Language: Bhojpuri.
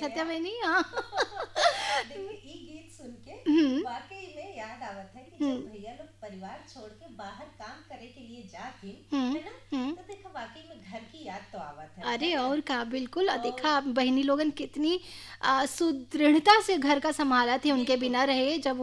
सत्या गया। बहनी हाँ। देखिए ई गीत सुन के हुँ, वाकई में याद आवत है कि हुँ, जब भैया लोग परिवार छोड़ के बाहर काम करे के लिए जाथिन, हुँ, है ना? हुँ। तो देखा वाकई में घर की याद तो आवत अरे है ना? और का बिल्कुल और देखा बहनी लोगन कितनी सुदृढ़ता से घर का संभाला थे, उनके बिल्कुल बिना रहे जब